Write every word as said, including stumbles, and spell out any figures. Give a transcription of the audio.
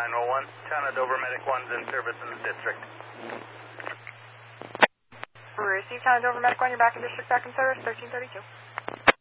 nine one one. Town of Dover Medic one's in service in the district. Receive Town of Dover Medic one, you're back in district, back in service, thirteen thirty-two.